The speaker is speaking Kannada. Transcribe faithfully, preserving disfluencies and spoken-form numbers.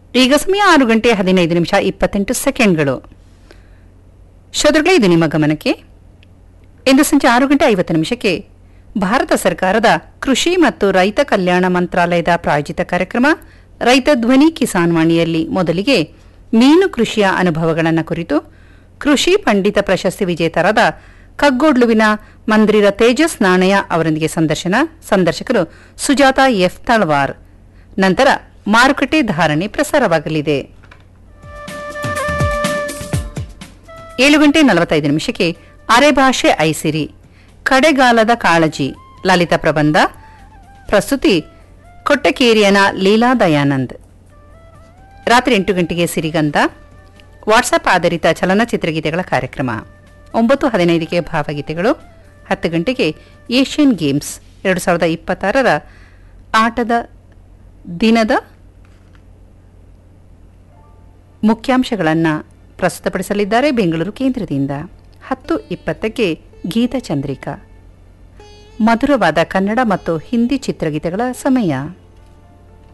ಈಗ ಸಮಯ ಆರು ಗಂಟೆ ಹದಿನೈದು ನಿಮಿಷ ಇಪ್ಪತ್ತೆಂಟು ಸೆಕೆಂಡ್ಗಳು. ಶ್ರೋತೃಗಳೇ, ಇದು ನಿಮ್ಮ ಗಮನಕ್ಕೆ. ಇಂದು ಸಂಜೆ ಆರು ಗಂಟೆ ಐವತ್ತು ನಿಮಿಷಕ್ಕೆ ಭಾರತ ಸರ್ಕಾರದ ಕೃಷಿ ಮತ್ತು ರೈತ ಕಲ್ಯಾಣ ಮಂತ್ರಾಲಯದ ಪ್ರಾಯೋಜಿತ ಕಾರ್ಯಕ್ರಮ ರೈತ ಧ್ವನಿ ಕಿಸಾನ್ ವಾಣಿಯಲ್ಲಿ ಮೊದಲಿಗೆ ಮೀನು ಕೃಷಿಯ ಅನುಭವಗಳನ್ನು ಕುರಿತು ಕೃಷಿ ಪಂಡಿತ ಪ್ರಶಸ್ತಿ ವಿಜೇತರಾದ ಕಗ್ಗೋಡ್ಲುವಿನ ಮಂದ್ರಿರ ತೇಜಸ್ ನಾಣಯ್ಯ ಅವರೊಂದಿಗೆ ಸಂದರ್ಶನ. ಸಂದರ್ಶಕರು ಸುಜಾತ ಎಫ್ ತಳವಾರ್. ನಂತರ ಮಾರುಕಟ್ಟೆ ಧಾರಣೆ ಪ್ರಸಾರವಾಗಲಿದೆ. ಏಳು ಗಂಟೆ ನಲವತ್ತೈದು ನಿಮಿಷಕ್ಕೆ ಅರೆಭಾಷೆ ಐಸಿರಿ ಕಡೆಗಾಲದ ಕಾಳಜಿ ಲಲಿತ ಪ್ರಬಂಧ. ಪ್ರಸ್ತುತಿ ಕೊಟ್ಟಕೇರಿಯನ ಲೀಲಾ ದಯಾನಂದ್. ರಾತ್ರಿ ಎಂಟು ಗಂಟೆಗೆ ಸಿರಿಗಂಧ ವಾಟ್ಸಪ್ ಆಧಾರಿತ ಚಲನಚಿತ್ರಗೀತೆಗಳ ಕಾರ್ಯಕ್ರಮ. ಒಂಬತ್ತು ಹದಿನೈದಕ್ಕೆ ಭಾವಗೀತೆಗಳು. ಹತ್ತು ಗಂಟೆಗೆ ಏಷ್ಯನ್ ಗೇಮ್ಸ್ ಎರಡು ಸಾವಿರದ ಇಪ್ಪತ್ತಾರರ ಆಟದ ದಿನದ ಮುಖ್ಯಾಂಶಗಳನ್ನು ಪ್ರಸ್ತುತಪಡಿಸಲಿದ್ದಾರೆ ಬೆಂಗಳೂರು ಕೇಂದ್ರದಿಂದ. ಹತ್ತು ಇಪ್ಪತ್ತಕ್ಕೆ ಗೀತಚಂದ್ರಿಕಾ, ಮಧುರವಾದ ಕನ್ನಡ ಮತ್ತು ಹಿಂದಿ ಚಿತ್ರಗೀತೆಗಳ ಸಮಯ.